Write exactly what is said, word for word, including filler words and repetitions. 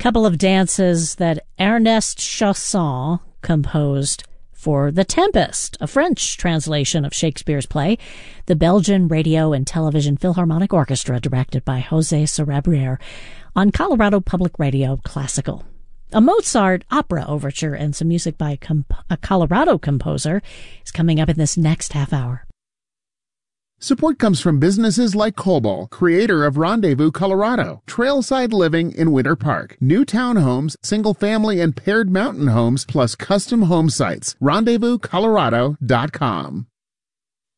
Couple of dances that Ernest Chausson composed for The Tempest, a French translation of Shakespeare's play, the Belgian Radio and Television Philharmonic Orchestra, directed by José Sorabrier, on Colorado Public Radio Classical. A Mozart opera overture and some music by comp- a Colorado composer is coming up in this next half hour. Support comes from businesses like Cobol, creator of Rendezvous Colorado, trailside living in Winter Park, new townhomes, single-family and paired mountain homes, plus custom home sites. rendezvous colorado dot com.